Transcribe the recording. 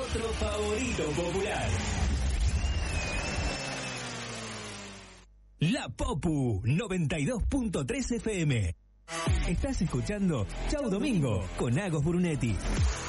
otro favorito popular. La Popu 92.3 FM. Estás escuchando Chau Domingo con Agos Brunetti.